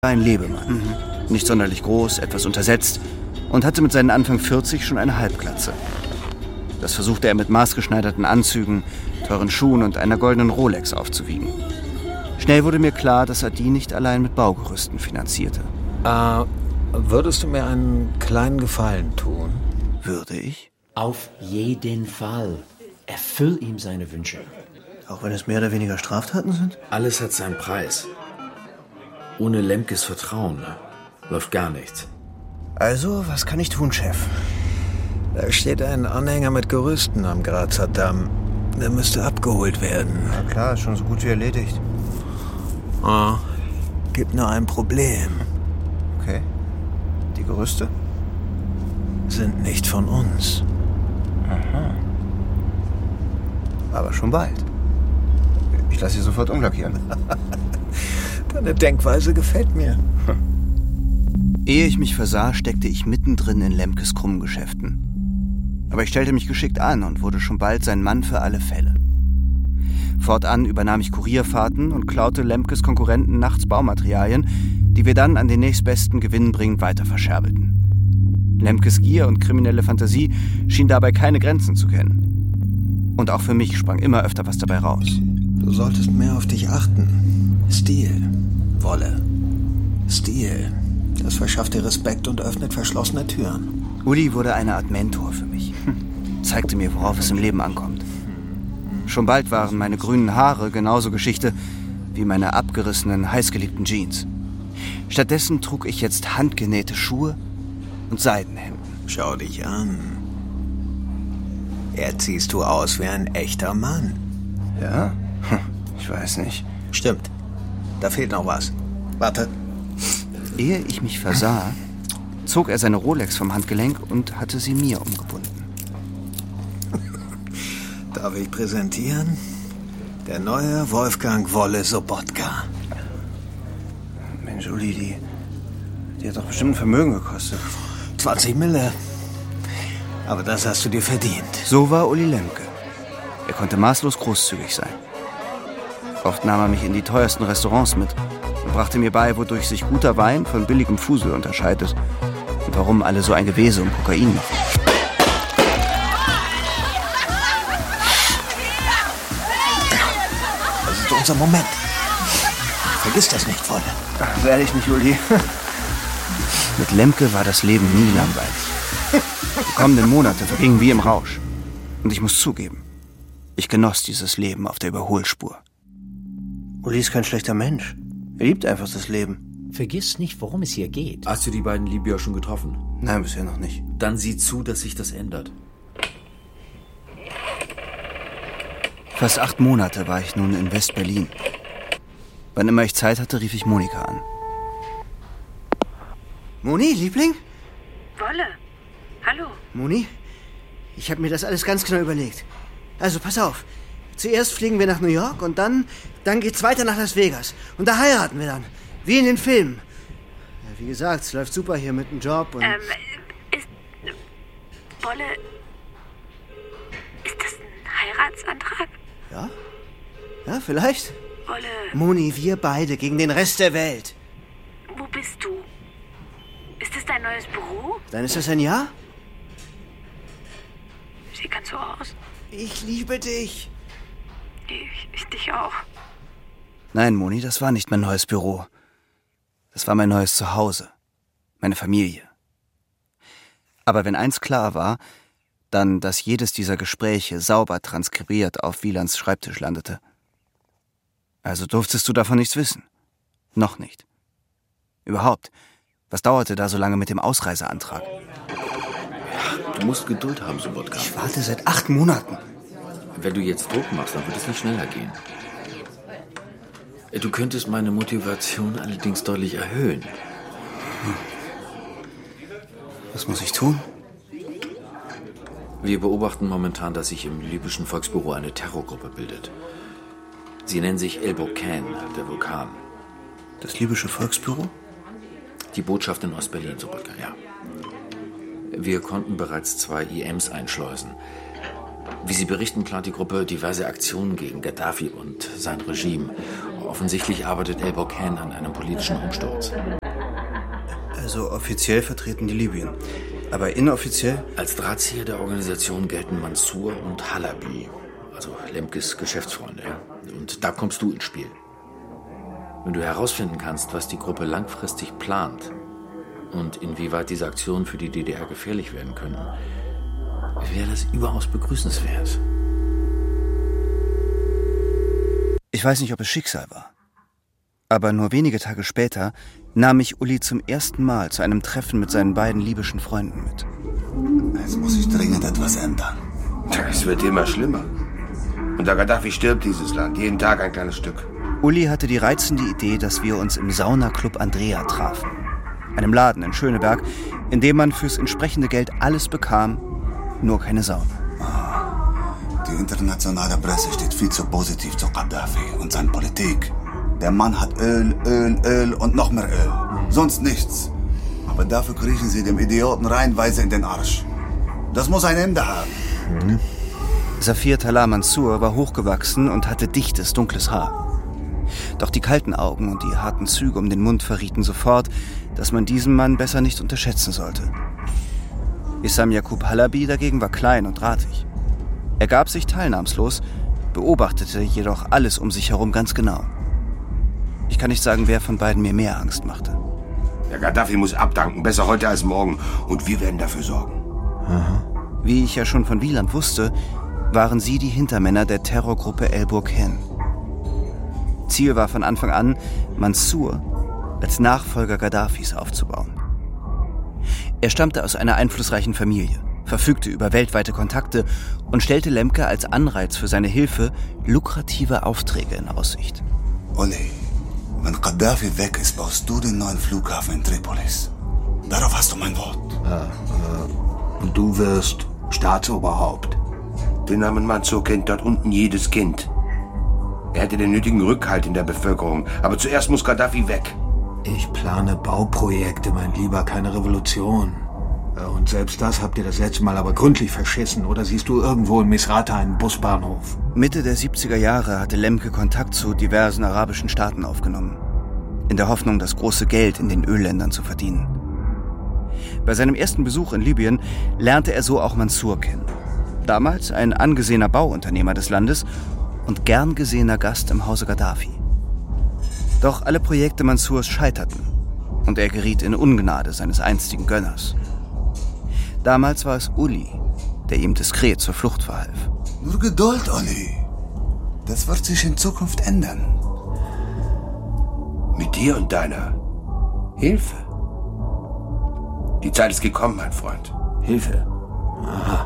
ein Lebemann. Nicht sonderlich groß, etwas untersetzt und hatte mit seinen Anfang 40 schon eine Halbglatze. Das versuchte er mit maßgeschneiderten Anzügen, teuren Schuhen und einer goldenen Rolex aufzuwiegen. Schnell wurde mir klar, dass er die nicht allein mit Baugerüsten finanzierte. Würdest du mir einen kleinen Gefallen tun? Würde ich? Auf jeden Fall. Erfüll ihm seine Wünsche. Auch wenn es mehr oder weniger Straftaten sind? Alles hat seinen Preis. Ohne Lemkes Vertrauen läuft gar nichts. Also, was kann ich tun, Chef? Da steht ein Anhänger mit Gerüsten am Grazer Damm. Der müsste abgeholt werden. Na klar, ist schon so gut wie erledigt. Gibt nur ein Problem. Okay. Die Gerüste? Sind nicht von uns. Aha. Aber schon bald. Ich lasse sie sofort umlackieren. Deine Denkweise gefällt mir. Ehe ich mich versah, steckte ich mittendrin in Lemkes Krummgeschäften. Aber ich stellte mich geschickt an und wurde schon bald sein Mann für alle Fälle. Fortan übernahm ich Kurierfahrten und klaute Lemkes Konkurrenten nachts Baumaterialien, die wir dann an den nächstbesten gewinnbringend weiter verscherbelten. Lemkes Gier und kriminelle Fantasie schien dabei keine Grenzen zu kennen. Und auch für mich sprang immer öfter was dabei raus. Du solltest mehr auf dich achten. Stil, Wolle, Stil. Das verschafft dir Respekt und öffnet verschlossene Türen. Uli wurde eine Art Mentor für mich. Zeigte mir, worauf es im Leben ankommt. Schon bald waren meine grünen Haare genauso Geschichte wie meine abgerissenen, heißgeliebten Jeans. Stattdessen trug ich jetzt handgenähte Schuhe und Seidenhemden. Schau dich an. Jetzt siehst du aus wie ein echter Mann. Ja? Ich weiß nicht. Stimmt. Da fehlt noch was. Warte. Ehe ich mich versah, zog er seine Rolex vom Handgelenk und hatte sie mir umgebunden. Darf ich präsentieren? Der neue Wolfgang Wolle Sobotka. Mensch, Uli, die hat doch bestimmt ein Vermögen gekostet. 20 Mille. Aber das hast du dir verdient. So war Uli Lemke. Er konnte maßlos großzügig sein. Oft nahm er mich in die teuersten Restaurants mit und brachte mir bei, wodurch sich guter Wein von billigem Fusel unterscheidet und warum alle so ein Gewese um Kokain machen. Das ist unser Moment. Vergiss das nicht, Wolle. Werde ich nicht, Uli. Mit Lemke war das Leben nie langweilig. Die kommenden Monate vergingen wie im Rausch. Und ich muss zugeben, ich genoss dieses Leben auf der Überholspur. Uli ist kein schlechter Mensch. Er liebt einfach das Leben. Vergiss nicht, worum es hier geht. Hast du die beiden Libyer schon getroffen? Nein, bisher noch nicht. Dann sieh zu, dass sich das ändert. Fast 8 Monate war ich nun in West-Berlin. Wann immer ich Zeit hatte, rief ich Monika an. Moni, Liebling? Wolle. Hallo. Moni, ich habe mir das alles ganz genau überlegt. Also, pass auf. Zuerst fliegen wir nach New York und dann geht's weiter nach Las Vegas. Und da heiraten wir dann. Wie in den Filmen. Ja, wie gesagt, es läuft super hier mit dem Job und... Wolle... Ist das ein Heiratsantrag? Ja? Ja, vielleicht. Wolle... Moni, wir beide gegen den Rest der Welt. Wo bist du? Ist das dein neues Büro? Dann ist das ein Ja? Sieht ganz so aus. Ich liebe dich. Ich dich auch. Nein, Moni, das war nicht mein neues Büro. Das war mein neues Zuhause. Meine Familie. Aber wenn eins klar war, dann, dass jedes dieser Gespräche sauber transkribiert auf Wielands Schreibtisch landete. Also durftest du davon nichts wissen. Noch nicht. Überhaupt, was dauerte da so lange mit dem Ausreiseantrag? Du musst Geduld haben, Sobotka. Ich warte seit 8 Monaten. Wenn du jetzt Druck machst, dann wird es nicht schneller gehen. Du könntest meine Motivation allerdings deutlich erhöhen. Was muss ich tun? Wir beobachten momentan, dass sich im libyschen Volksbüro eine Terrorgruppe bildet. Sie nennen sich El Bocan, der Vulkan. Das libysche Volksbüro? Die Botschaft in Ostberlin, Sobotka, ja. Wir konnten bereits 2 IMs einschleusen. Wie Sie berichten, plant die Gruppe diverse Aktionen gegen Gaddafi und sein Regime. Offensichtlich arbeitet Elbor Khan an einem politischen Umsturz. Also offiziell vertreten die Libyen. Aber inoffiziell? Als Drahtzieher der Organisation gelten Mansour und Halabi, also Lemkes Geschäftsfreunde. Und da kommst du ins Spiel. Wenn du herausfinden kannst, was die Gruppe langfristig plant und inwieweit diese Aktionen für die DDR gefährlich werden können, wäre das überaus begrüßenswert. Ich weiß nicht, ob es Schicksal war. Aber nur wenige Tage später nahm mich Uli zum ersten Mal zu einem Treffen mit seinen beiden libyschen Freunden mit. Jetzt muss sich dringend etwas ändern. Es wird immer schlimmer. Unter Gaddafi stirbt dieses Land, jeden Tag ein kleines Stück. Uli hatte die reizende Idee, dass wir uns im Saunaclub Andrea trafen. Einem Laden in Schöneberg, in dem man fürs entsprechende Geld alles bekam, nur keine Sauna. Die internationale Presse steht viel zu positiv zu Gaddafi und seiner Politik. Der Mann hat Öl, Öl, Öl und noch mehr Öl. Sonst nichts. Aber dafür kriechen sie dem Idioten reihenweise in den Arsch. Das muss ein Ende haben. Safir Talal Mansour war hochgewachsen und hatte dichtes, dunkles Haar. Doch die kalten Augen und die harten Züge um den Mund verrieten sofort, dass man diesen Mann besser nicht unterschätzen sollte. Issam Yaqub Halabi dagegen war klein und drahtig. Er gab sich teilnahmslos, beobachtete jedoch alles um sich herum ganz genau. Ich kann nicht sagen, wer von beiden mir mehr Angst machte. Der Gaddafi muss abdanken, besser heute als morgen. Und wir werden dafür sorgen. Aha. Wie ich ja schon von Wieland wusste, waren sie die Hintermänner der Terrorgruppe Elbor Khan. Ziel war von Anfang an, Mansour als Nachfolger Gaddafis aufzubauen. Er stammte aus einer einflussreichen Familie, verfügte über weltweite Kontakte und stellte Lemke als Anreiz für seine Hilfe lukrative Aufträge in Aussicht. Uli, wenn Gaddafi weg ist, baust du den neuen Flughafen in Tripolis. Darauf hast du mein Wort. Und du wirst Staatsoberhaupt. Den Namen Mansour kennt dort unten jedes Kind. Er hätte den nötigen Rückhalt in der Bevölkerung. Aber zuerst muss Gaddafi weg. Ich plane Bauprojekte, mein Lieber, keine Revolution. Und selbst das habt ihr das letzte Mal aber gründlich verschissen. Oder siehst du irgendwo in Misrata einen Busbahnhof? Mitte der 70er Jahre hatte Lemke Kontakt zu diversen arabischen Staaten aufgenommen. In der Hoffnung, das große Geld in den Ölländern zu verdienen. Bei seinem ersten Besuch in Libyen lernte er so auch Mansour kennen. Damals ein angesehener Bauunternehmer des Landes und gern gesehener Gast im Hause Gaddafi. Doch alle Projekte Mansours scheiterten und er geriet in Ungnade seines einstigen Gönners. Damals war es Uli, der ihm diskret zur Flucht verhalf. Nur Geduld, Uli. Das wird sich in Zukunft ändern. Mit dir und deiner Hilfe. Die Zeit ist gekommen, mein Freund. Hilfe. Aha.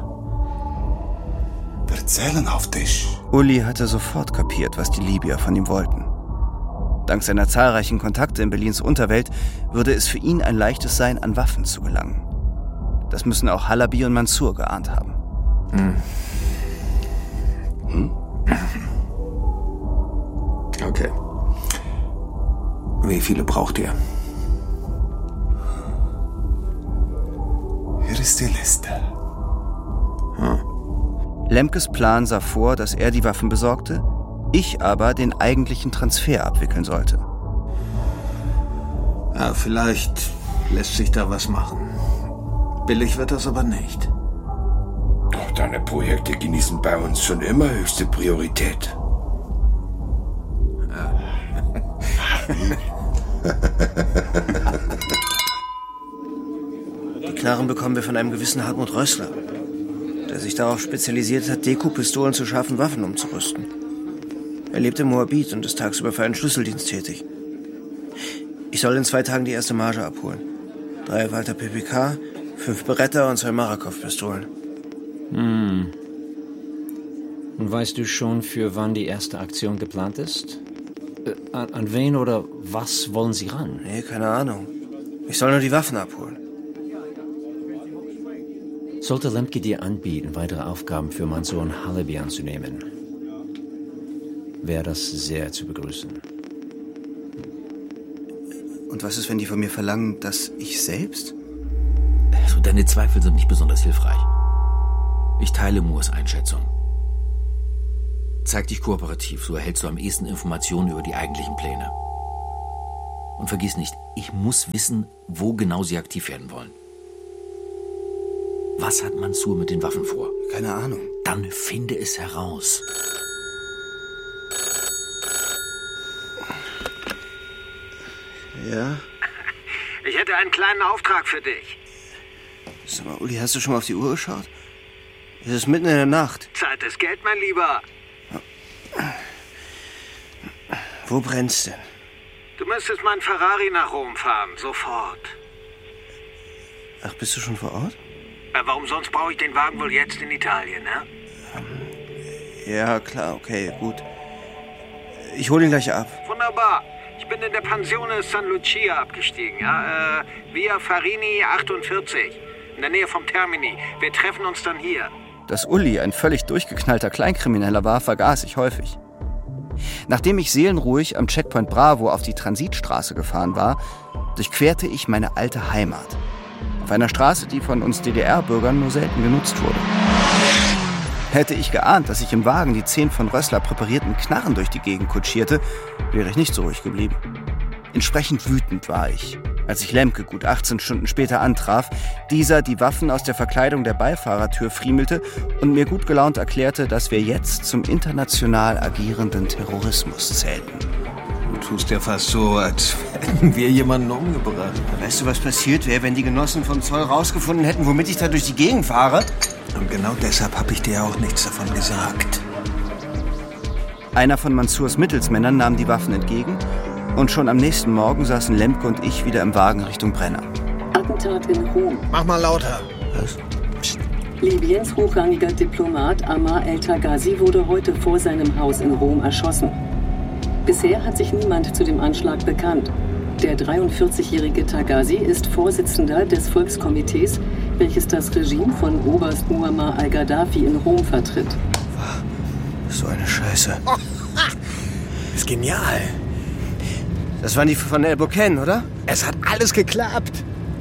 Wir zählen auf dich. Uli hatte sofort kapiert, was die Libyer von ihm wollten. Dank seiner zahlreichen Kontakte in Berlins Unterwelt würde es für ihn ein leichtes sein, an Waffen zu gelangen. Das müssen auch Halabi und Mansour geahnt haben. Okay. Wie viele braucht ihr? Hier ist die Liste. Lemkes Plan sah vor, dass er die Waffen besorgte, ich aber den eigentlichen Transfer abwickeln sollte. Ja, vielleicht lässt sich da was machen. Billig wird das aber nicht. Doch deine Projekte genießen bei uns schon immer höchste Priorität. Die Knarren bekommen wir von einem gewissen Hartmut Rössler, der sich darauf spezialisiert hat, Deku-Pistolen zu scharfen Waffen umzurüsten. Er lebt in Moabit und ist tagsüber für einen Schlüsseldienst tätig. Ich soll in 2 Tagen die erste Marge abholen. 3 Walter PPK, 5 Beretta und 2 Marakow-Pistolen. Und weißt du schon, für wann die erste Aktion geplant ist? An wen oder was wollen Sie ran? Nee, keine Ahnung. Ich soll nur die Waffen abholen. Sollte Lemke dir anbieten, weitere Aufgaben für Mansour und Halabi anzunehmen, wäre das sehr zu begrüßen. Und was ist, wenn die von mir verlangen, dass ich selbst? Also, deine Zweifel sind nicht besonders hilfreich. Ich teile Moores Einschätzung. Zeig dich kooperativ, so erhältst du am ehesten Informationen über die eigentlichen Pläne. Und vergiss nicht, ich muss wissen, wo genau sie aktiv werden wollen. Was hat Mansour mit den Waffen vor? Keine Ahnung. Dann finde es heraus. Ja? Ich hätte einen kleinen Auftrag für dich. Sag mal, Uli, hast du schon mal auf die Uhr geschaut? Es ist mitten in der Nacht. Zeit ist Geld, mein Lieber. Wo brennt's denn? Du müsstest meinen Ferrari nach Rom fahren, sofort. Ach, bist du schon vor Ort? Warum sonst brauche ich den Wagen wohl jetzt in Italien, ne? Ja, klar, okay, gut. Ich hole ihn gleich ab. Wunderbar. Ich bin in der Pensione San Lucia abgestiegen, ja? Via Farini 48, in der Nähe vom Termini. Wir treffen uns dann hier. Dass Uli ein völlig durchgeknallter Kleinkrimineller war, vergaß ich häufig. Nachdem ich seelenruhig am Checkpoint Bravo auf die Transitstraße gefahren war, durchquerte ich meine alte Heimat. Auf einer Straße, die von uns DDR-Bürgern nur selten genutzt wurde. Hätte ich geahnt, dass ich im Wagen die 10 von Rössler präparierten Knarren durch die Gegend kutschierte, wäre ich nicht so ruhig geblieben. Entsprechend wütend war ich, als ich Lemke gut 18 Stunden später antraf, dieser die Waffen aus der Verkleidung der Beifahrertür friemelte und mir gut gelaunt erklärte, dass wir jetzt zum international agierenden Terrorismus zählten. Du tust ja fast so, als hätten wir jemanden umgebracht. Weißt du, was passiert wäre, wenn die Genossen vom Zoll rausgefunden hätten, womit ich da durch die Gegend fahre? Und genau deshalb habe ich dir auch nichts davon gesagt. Einer von Mansours Mittelsmännern nahm die Waffen entgegen und schon am nächsten Morgen saßen Lemke und ich wieder im Wagen Richtung Brenner. Attentat in Rom. Mach mal lauter. Was? Psst. Libyens hochrangiger Diplomat Ammar el-Taghazi wurde heute vor seinem Haus in Rom erschossen. Bisher hat sich niemand zu dem Anschlag bekannt. Der 43-jährige Taghazi ist Vorsitzender des Volkskomitees, welches das Regime von Oberst Muammar al-Gaddafi in Rom vertritt. So eine Scheiße. Oh, ist genial. Das waren die von El Boken, oder? Es hat alles geklappt.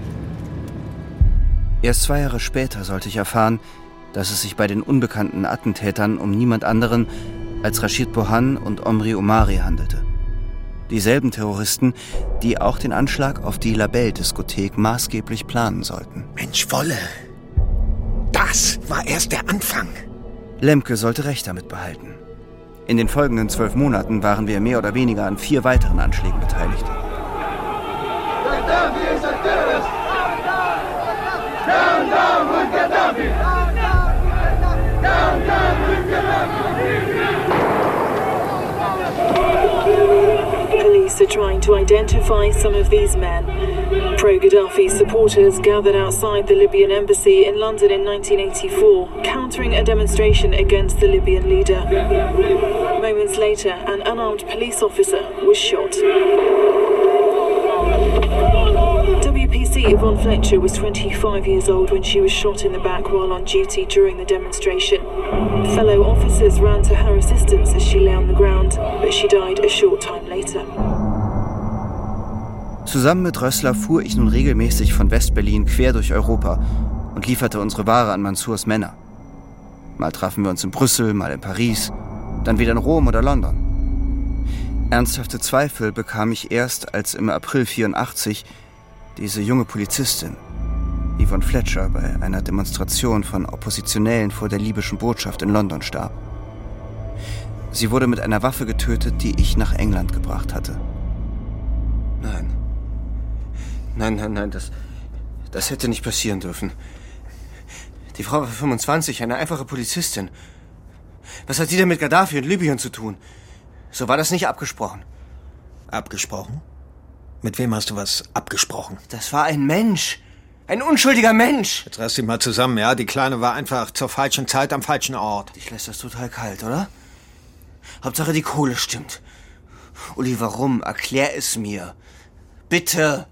Erst 2 Jahre später sollte ich erfahren, dass es sich bei den unbekannten Attentätern um niemand anderen als Rashid Bohan und Omri Omari handelte. Dieselben Terroristen, die auch den Anschlag auf die Labelle-Diskothek maßgeblich planen sollten. Mensch, Wolle. Das war erst der Anfang. Lemke sollte Recht damit behalten. In den folgenden 12 Monaten waren wir mehr oder weniger an 4 weiteren Anschlägen beteiligt. Gaddafi ist ein Terrorist! Down, down with Gaddafi! Down, down with Gaddafi! Police are trying to identify some of these men. Pro-Gaddafi supporters gathered outside the Libyan embassy in London in 1984, countering a demonstration against the Libyan leader. Moments later, an unarmed police officer was shot. WPC Yvonne Fletcher was 25 years old when she was shot in the back while on duty during the demonstration. Fellow officers ran to her assistance as she lay on the ground, but she died a short time later. Zusammen mit Rössler fuhr ich nun regelmäßig von West-Berlin quer durch Europa und lieferte unsere Ware an Mansours Männer. Mal trafen wir uns in Brüssel, mal in Paris, dann wieder in Rom oder London. Ernsthafte Zweifel bekam ich erst, als im April 84 diese junge Polizistin, Yvonne Fletcher, bei einer Demonstration von Oppositionellen vor der libyschen Botschaft in London starb. Sie wurde mit einer Waffe getötet, die ich nach England gebracht hatte. Nein, das hätte nicht passieren dürfen. Die Frau war 25, eine einfache Polizistin. Was hat sie denn mit Gaddafi und Libyen zu tun? So war das nicht abgesprochen. Abgesprochen? Mit wem hast du was abgesprochen? Das war ein Mensch. Ein unschuldiger Mensch. Jetzt reiß dich mal zusammen, ja? Die Kleine war einfach zur falschen Zeit am falschen Ort. Dich lässt das total kalt, oder? Hauptsache die Kohle stimmt. Uli, warum? Erklär es mir. Bitte.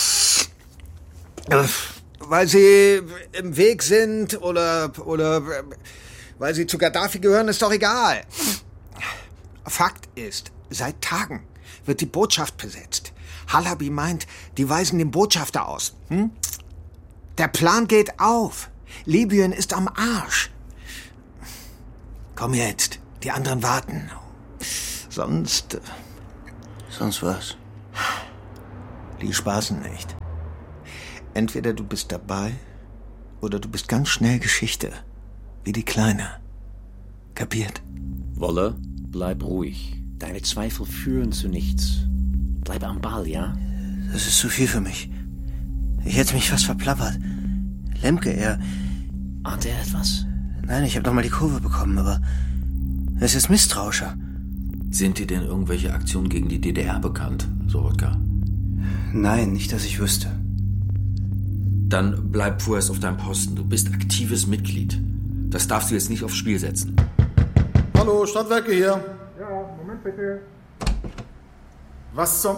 Weil sie im Weg sind oder weil sie zu Gaddafi gehören, ist doch egal. Fakt ist, seit Tagen wird die Botschaft besetzt. Halabi meint, die weisen den Botschafter aus. Der Plan geht auf. Libyen ist am Arsch. Komm jetzt, Die anderen warten. Sonst... Sonst was? Die spaßen nicht. Entweder du bist dabei oder du bist ganz schnell Geschichte. Wie die Kleine. Kapiert? Wolle, bleib ruhig. Deine Zweifel führen zu nichts. Bleib am Ball, ja? Das ist zu viel für mich. Ich hätte mich fast verplappert. Lemke, er... Ahnt er etwas? Nein, ich habe noch mal die Kurve bekommen, aber... Er ist jetzt misstrauischer. Sind dir denn irgendwelche Aktionen gegen die DDR bekannt, Sobotka? Nein, nicht, dass ich wüsste. Dann bleib vorerst auf deinem Posten. Du bist aktives Mitglied. Das darfst du jetzt nicht aufs Spiel setzen. Hallo, Stadtwerke hier. Ja, Moment bitte. Was zum...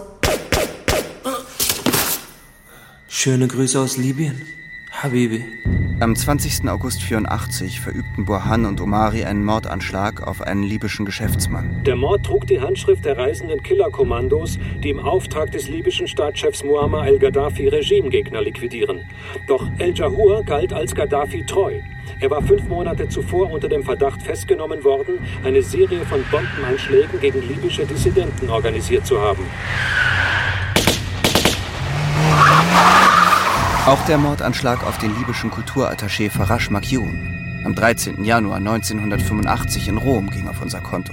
Schöne Grüße aus Libyen, Habibi. Am 20. August 1984 verübten Burhan und Omari einen Mordanschlag auf einen libyschen Geschäftsmann. Der Mord trug die Handschrift der reisenden Killerkommandos, die im Auftrag des libyschen Staatschefs Muammar el-Gaddafi Regimegegner liquidieren. Doch El-Jahur galt als Gaddafi treu. Er war 5 Monate zuvor unter dem Verdacht festgenommen worden, eine Serie von Bombenanschlägen gegen libysche Dissidenten organisiert zu haben. Auch der Mordanschlag auf den libyschen Kulturattaché Farash Makyun am 13. Januar 1985 in Rom ging auf unser Konto.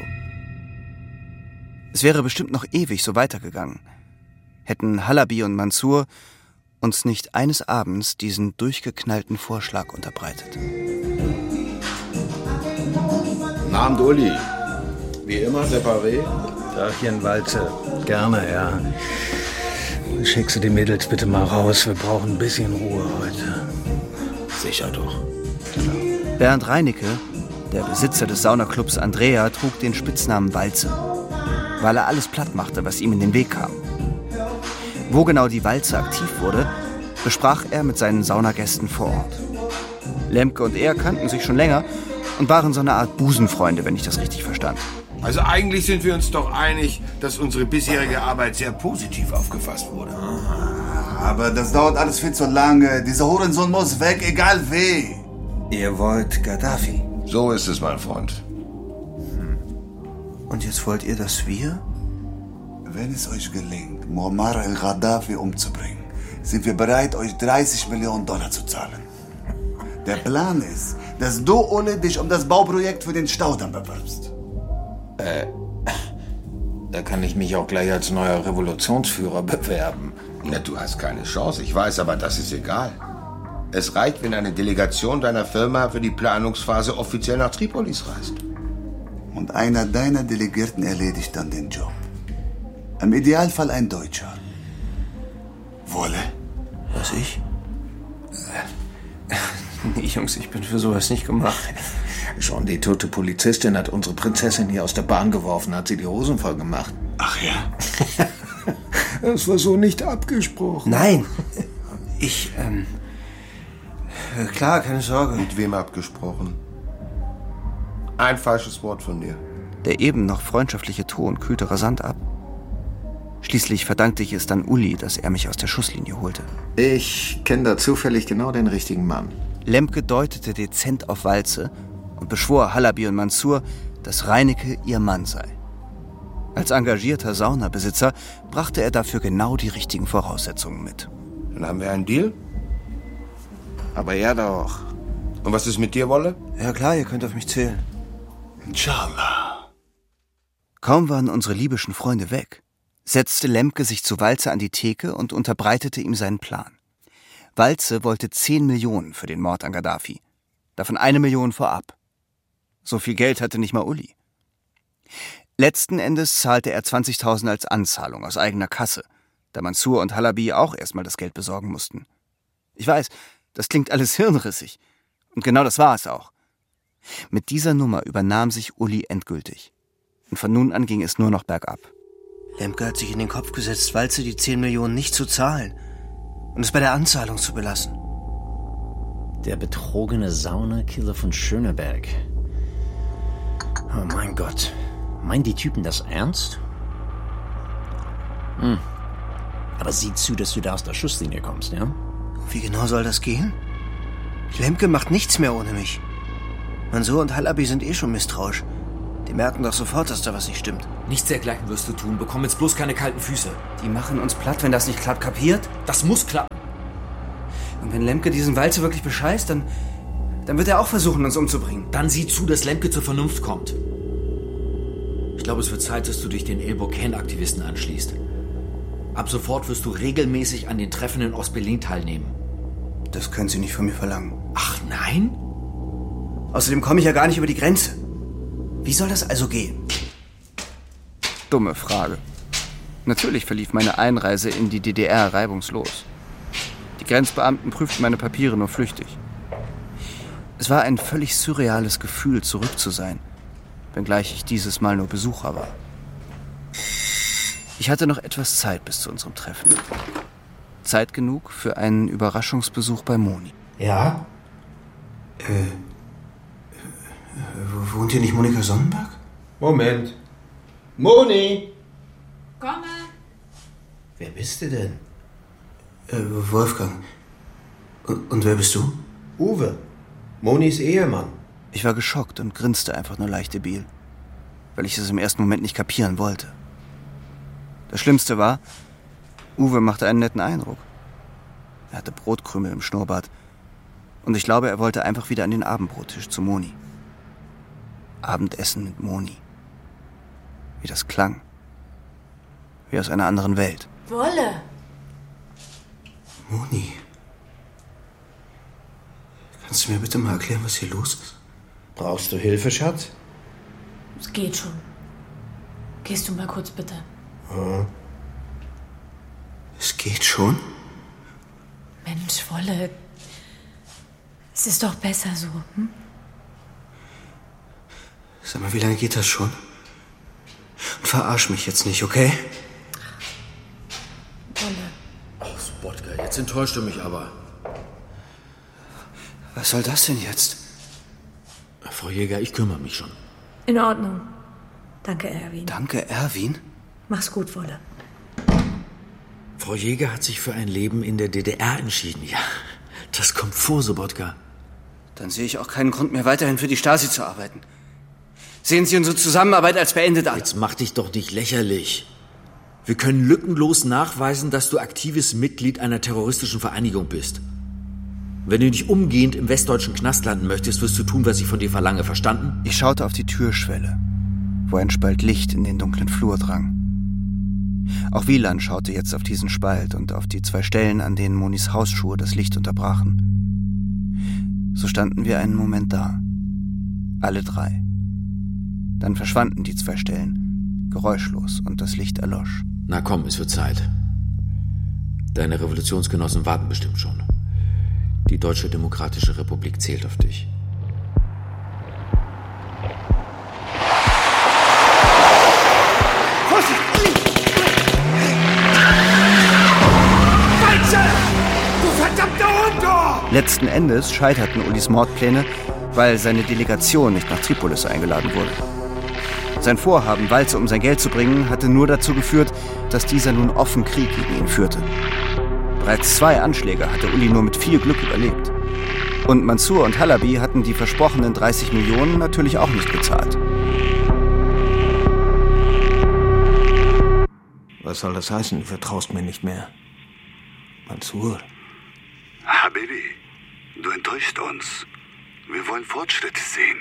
Es wäre bestimmt noch ewig so weitergegangen, hätten Halabi und Mansour uns nicht eines Abends diesen durchgeknallten Vorschlag unterbreitet. Guten Abend, Uli. Wie immer, separé? Tagchen, Walze. Gerne, ja. Schickst du die Mädels bitte mal raus. Wir brauchen ein bisschen Ruhe heute. Sicher doch. Bernd Reinecke, der Besitzer des Saunaclubs Andrea, trug den Spitznamen Walze, weil er alles platt machte, was ihm in den Weg kam. Wo genau die Walze aktiv wurde, besprach er mit seinen Saunagästen vor Ort. Lemke und er kannten sich schon länger und waren so eine Art Busenfreunde, wenn ich das richtig verstand. Also eigentlich sind wir uns doch einig, dass unsere bisherige Arbeit sehr positiv aufgefasst wurde. Aber das dauert alles viel zu lange. Dieser Hurensohn muss weg, egal wie. Ihr wollt Gaddafi? So ist es, mein Freund. Und jetzt wollt ihr, dass wir? Wenn es euch gelingt, Muammar el-Gaddafi umzubringen, sind wir bereit, euch $30 Millionen zu zahlen. Der Plan ist, dass du, Ole, dich um das Bauprojekt für den Staudamm bewirbst. Da kann ich mich auch gleich als neuer Revolutionsführer bewerben. Na, du hast keine Chance, ich weiß, aber das ist egal. Es reicht, wenn eine Delegation deiner Firma für die Planungsphase offiziell nach Tripolis reist. Und einer deiner Delegierten erledigt dann den Job. Im Idealfall ein Deutscher. Wolle? Was, ich? Nee, Jungs, ich bin für sowas nicht gemacht. Schon die tote Polizistin hat unsere Prinzessin hier aus der Bahn geworfen, hat sie die Hosen voll gemacht. Ach ja? Das war so nicht abgesprochen. Nein! Klar, keine Sorge. Mit wem abgesprochen? Ein falsches Wort von dir. Der eben noch freundschaftliche Ton kühlte rasant ab. Schließlich verdankte ich es dann Uli, dass er mich aus der Schusslinie holte. Ich kenne da zufällig genau den richtigen Mann. Lemke deutete dezent auf Walze und beschwor Halabi und Mansour, dass Reinecke ihr Mann sei. Als engagierter Saunabesitzer brachte er dafür genau die richtigen Voraussetzungen mit. Dann haben wir einen Deal? Aber er doch. Und was ist mit dir, Wolle? Ja klar, ihr könnt auf mich zählen. Inshallah. Kaum waren unsere libyschen Freunde weg, setzte Lemke sich zu Walze an die Theke und unterbreitete ihm seinen Plan. Walze wollte 10 Millionen für den Mord an Gaddafi. Davon 1 Million vorab. So viel Geld hatte nicht mal Uli. Letzten Endes zahlte er 20.000 als Anzahlung aus eigener Kasse, da Mansour und Halabi auch erstmal das Geld besorgen mussten. Ich weiß, das klingt alles hirnrissig. Und genau das war es auch. Mit dieser Nummer übernahm sich Uli endgültig. Und von nun an ging es nur noch bergab. Lemke hat sich in den Kopf gesetzt, Walze die 10 Millionen nicht zu zahlen und es bei der Anzahlung zu belassen. Der betrogene Saunakiller von Schöneberg. Oh mein Gott. Meinen die Typen das ernst? Aber sieh zu, dass du da aus der Schusslinie kommst, ja? Wie genau soll das gehen? Lemke macht nichts mehr ohne mich. Mansour und Halabi sind schon misstrauisch. Die merken doch sofort, dass da was nicht stimmt. Nichts dergleichen wirst du tun. Bekomm jetzt bloß keine kalten Füße. Die machen uns platt, wenn das nicht klappt, kapiert? Das muss klappen. Und wenn Lemke diesen Walzer wirklich bescheißt, dann wird er auch versuchen, uns umzubringen. Dann sieh zu, dass Lemke zur Vernunft kommt. Ich glaube, es wird Zeit, dass du dich den El-Burkan-Aktivisten anschließt. Ab sofort wirst du regelmäßig an den Treffen in Ostberlin teilnehmen. Das können Sie nicht von mir verlangen. Ach nein? Außerdem komme ich ja gar nicht über die Grenze. Wie soll das also gehen? Dumme Frage. Natürlich verlief meine Einreise in die DDR reibungslos. Die Grenzbeamten prüften meine Papiere nur flüchtig. Es war ein völlig surreales Gefühl, zurück zu sein, wenngleich ich dieses Mal nur Besucher war. Ich hatte noch etwas Zeit bis zu unserem Treffen. Zeit genug für einen Überraschungsbesuch bei Moni. Ja? Wohnt hier nicht Monika Sonnenberg? Moment. Moni! Komme! Wer bist du denn? Wolfgang. Und wer bist du? Uwe. Monis Ehemann. Ich war geschockt und grinste einfach nur leicht debil, weil ich es im ersten Moment nicht kapieren wollte. Das Schlimmste war, Uwe machte einen netten Eindruck. Er hatte Brotkrümel im Schnurrbart und ich glaube, er wollte einfach wieder an den Abendbrottisch zu Moni. Abendessen mit Moni. Wie das klang. Wie aus einer anderen Welt. Wolle! Moni. Kannst du mir bitte mal erklären, was hier los ist? Brauchst du Hilfe, Schatz? Es geht schon. Gehst du mal kurz bitte? Hm. Es geht schon? Mensch, Wolle. Es ist doch besser so, hm? Sag mal, wie lange geht das schon? Und verarsch mich jetzt nicht, okay? Wolle. Ach, Spotka, jetzt enttäuscht du mich aber. Was soll das denn jetzt? Frau Jäger, ich kümmere mich schon. In Ordnung. Danke, Erwin. Danke, Erwin? Mach's gut, Wolle. Frau Jäger hat sich für ein Leben in der DDR entschieden, ja. Das kommt vor, Sobotka. Dann sehe ich auch keinen Grund mehr, weiterhin für die Stasi zu arbeiten. Sehen Sie unsere Zusammenarbeit als beendet an. Jetzt mach dich doch nicht lächerlich. Wir können lückenlos nachweisen, dass du aktives Mitglied einer terroristischen Vereinigung bist. Wenn du nicht umgehend im westdeutschen Knast landen möchtest, wirst du tun, was ich von dir verlange. Verstanden? Ich schaute auf die Türschwelle, wo ein Spalt Licht in den dunklen Flur drang. Auch Wieland schaute jetzt auf diesen Spalt und auf die 2 Stellen, an denen Monis Hausschuhe das Licht unterbrachen. So standen wir einen Moment da. Alle 3. Dann verschwanden die 2 Stellen, geräuschlos, und das Licht erlosch. Na komm, es wird Zeit. Deine Revolutionsgenossen warten bestimmt schon. Die Deutsche Demokratische Republik zählt auf dich. Vorsicht! Falsche! Du verdammter Hund! Letzten Endes scheiterten Ulis Mordpläne, weil seine Delegation nicht nach Tripolis eingeladen wurde. Sein Vorhaben, Walzer um sein Geld zu bringen, hatte nur dazu geführt, dass dieser nun offen Krieg gegen ihn führte. Bereits 2 Anschläge hatte Uli nur mit viel Glück überlebt. Und Mansour und Halabi hatten die versprochenen 30 Millionen natürlich auch nicht gezahlt. Was soll das heißen? Du vertraust mir nicht mehr. Mansour. Habibi, du enttäuscht uns. Wir wollen Fortschritte sehen.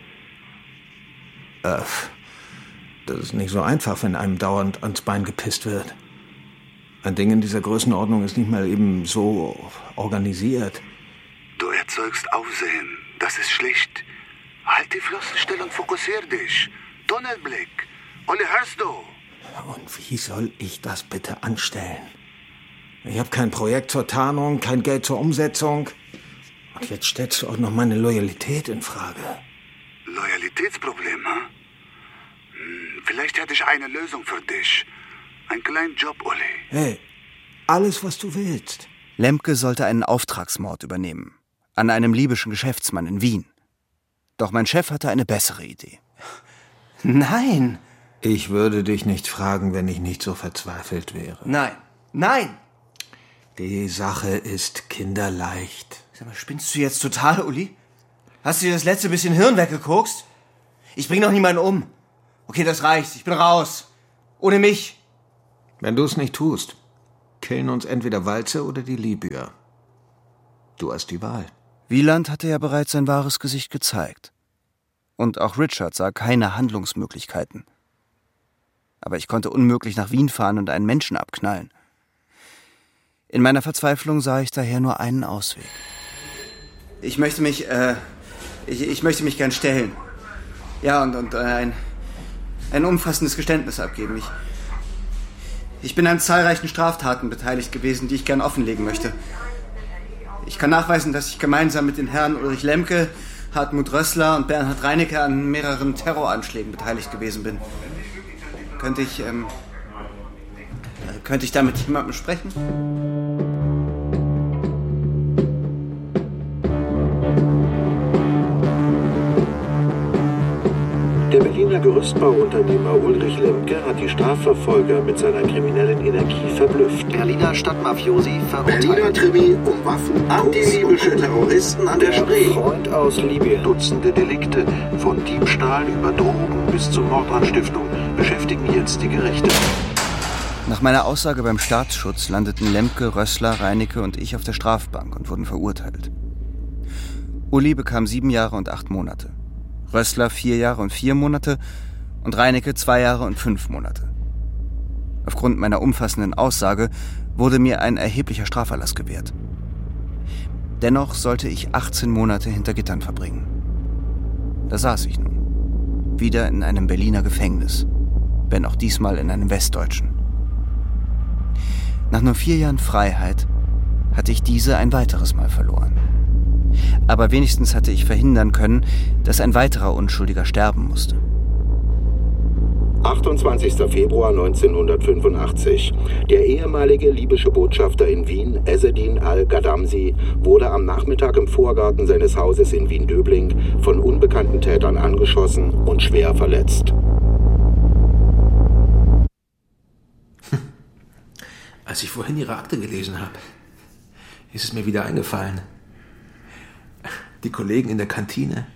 Das ist nicht so einfach, wenn einem dauernd ans Bein gepisst wird. Ein Ding in dieser Größenordnung ist nicht mal eben so organisiert. Du erzeugst Aufsehen. Das ist schlecht. Halt die Flossen still und fokussier dich. Tunnelblick. Olli, hörst du? Und wie soll ich das bitte anstellen? Ich habe kein Projekt zur Tarnung, kein Geld zur Umsetzung. Und jetzt stellst du auch noch meine Loyalität in Frage. Loyalitätsproblem, hm? Vielleicht hätte ich eine Lösung für dich. Einen kleinen Job, Uli. Hey, alles, was du willst. Lemke sollte einen Auftragsmord übernehmen. An einem libyschen Geschäftsmann in Wien. Doch mein Chef hatte eine bessere Idee. Nein! Ich würde dich nicht fragen, wenn ich nicht so verzweifelt wäre. Nein! Nein! Die Sache ist kinderleicht. Sag mal, spinnst du jetzt total, Uli? Hast du dir das letzte bisschen Hirn weggekokst? Ich bring doch niemanden um. Okay, das reicht. Ich bin raus. Ohne mich. Wenn du es nicht tust, killen uns entweder Walze oder die Libyer. Du hast die Wahl. Wieland hatte ja bereits sein wahres Gesicht gezeigt. Und auch Richard sah keine Handlungsmöglichkeiten. Aber ich konnte unmöglich nach Wien fahren und einen Menschen abknallen. In meiner Verzweiflung sah ich daher nur einen Ausweg. Ich möchte mich gern stellen. Ja, und ein umfassendes Geständnis abgeben. Ich bin an zahlreichen Straftaten beteiligt gewesen, die ich gern offenlegen möchte. Ich kann nachweisen, dass ich gemeinsam mit den Herren Ulrich Lemke, Hartmut Rössler und Bernhard Reinecke an mehreren Terroranschlägen beteiligt gewesen bin. Könnte ich da mit jemandem sprechen? Der Berliner Gerüstbauunternehmer Ulrich Lemke hat die Strafverfolger mit seiner kriminellen Energie verblüfft. Berliner Stadtmafiosi verurteilt. Berliner Krimi um Waffen, antilibysche Terroristen an der Spree. Freund aus Libyen. Dutzende Delikte, von Diebstahl über Drogen bis zur Mordanstiftung, beschäftigen jetzt die Gerichte. Nach meiner Aussage beim Staatsschutz landeten Lemke, Rössler, Reinecke und ich auf der Strafbank und wurden verurteilt. Uli bekam 7 Jahre und 8 Monate. Rössler 4 Jahre und 4 Monate und Reinecke 2 Jahre und 5 Monate. Aufgrund meiner umfassenden Aussage wurde mir ein erheblicher Straferlass gewährt. Dennoch sollte ich 18 Monate hinter Gittern verbringen. Da saß ich nun, wieder in einem Berliner Gefängnis, wenn auch diesmal in einem westdeutschen. Nach nur 4 Jahren Freiheit hatte ich diese ein weiteres Mal verloren. Aber wenigstens hatte ich verhindern können, dass ein weiterer Unschuldiger sterben musste. 28. Februar 1985. Der ehemalige libysche Botschafter in Wien, Ezzedine al-Gadamsi, wurde am Nachmittag im Vorgarten seines Hauses in Wien-Döbling von unbekannten Tätern angeschossen und schwer verletzt. Als ich vorhin Ihre Akte gelesen habe, ist es mir wieder eingefallen. Die Kollegen in der Kantine.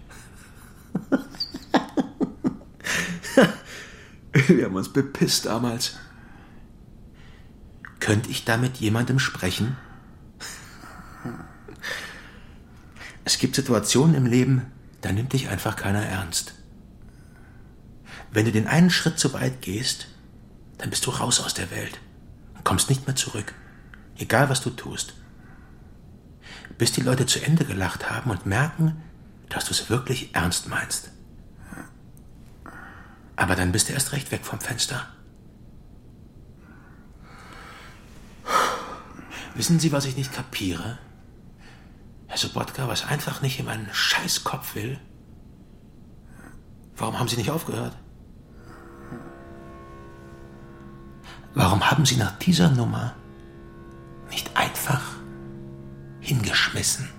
Wir haben uns bepisst damals. Könnte ich da mit jemandem sprechen? Es gibt Situationen im Leben, da nimmt dich einfach keiner ernst. Wenn du den einen Schritt zu weit gehst, dann bist du raus aus der Welt und kommst nicht mehr zurück. Egal, was du tust. Bis die Leute zu Ende gelacht haben und merken, dass du es wirklich ernst meinst. Aber dann bist du erst recht weg vom Fenster. Wissen Sie, was ich nicht kapiere? Herr Sobotka, was einfach nicht in meinen Scheißkopf will? Warum haben Sie nicht aufgehört? Warum haben Sie nach dieser Nummer nicht einfach hingeschmissen?